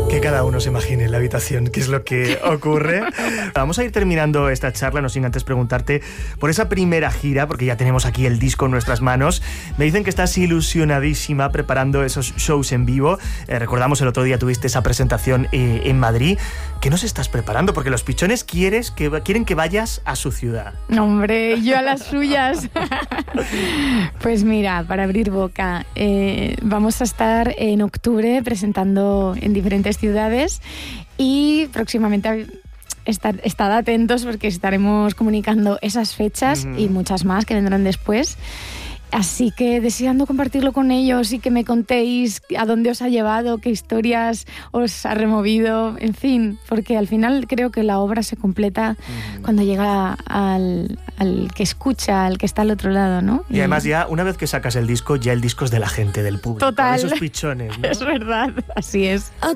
Que cada uno se imagine en la habitación qué es lo que ocurre. Vamos a ir terminando esta charla, no sin antes preguntarte por esa primera gira, porque ya tenemos aquí el disco en nuestras manos. Me dicen que estás ilusionadísima preparando esos shows en vivo. Recordamos el otro día tuviste esa presentación en Madrid. ¿Qué nos estás preparando? Porque los Pichones quieren que vayas a su ciudad. Hombre, yo a las suyas. Pues mira, para abrir boca, vamos a estar en octubre presentando en diferentes ciudades y próximamente estad atentos porque estaremos comunicando esas fechas y muchas más que vendrán después. Así que deseando compartirlo con ellos y que me contéis a dónde os ha llevado, qué historias os ha removido, en fin, porque al final creo que la obra se completa cuando llega al que escucha, al que está al otro lado, ¿no? Y además ya una vez que sacas el disco, ya el disco es de la gente, del público. Total. De esos Pichones, ¿no? Es verdad, así es. A